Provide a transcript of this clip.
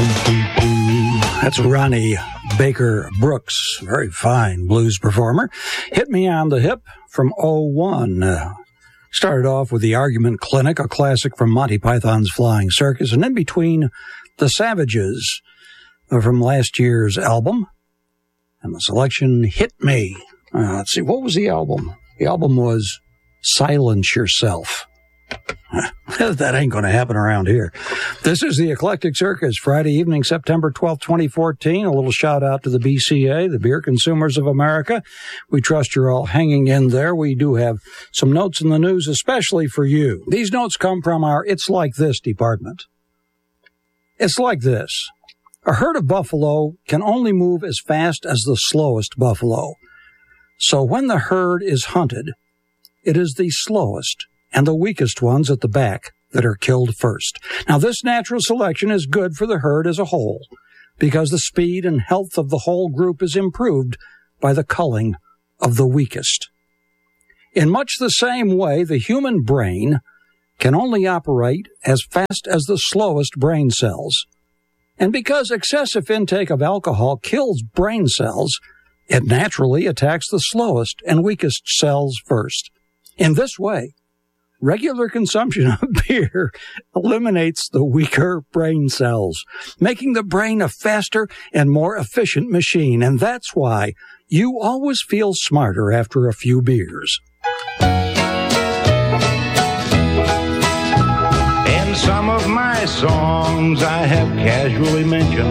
That's Ronnie Baker Brooks, very fine blues performer. Hit Me on the Hip from 01. Started off with The Argument Clinic, a classic from Monty Python's Flying Circus, and in between, The Savages from last year's album. And the selection, Hit Me. Let's see, what was the album? The album was Silence Yourself. That ain't going to happen around here. This is the Eclectic Circus, Friday evening, September 12th, 2014. A little shout out to the BCA, the Beer Consumers of America. We trust you're all hanging in there. We do have some notes in the news, especially for you. These notes come from our It's Like This department. It's like this. A herd of buffalo can only move as fast as the slowest buffalo. So when the herd is hunted, it is the slowest and the weakest ones at the back that are killed first. Now, this natural selection is good for the herd as a whole, because the speed and health of the whole group is improved by the culling of the weakest. In much the same way, the human brain can only operate as fast as the slowest brain cells. And because excessive intake of alcohol kills brain cells, it naturally attacks the slowest and weakest cells first. In this way, regular consumption of beer eliminates the weaker brain cells, making the brain a faster and more efficient machine. And that's why you always feel smarter after a few beers. In some of my songs, I have casually mentioned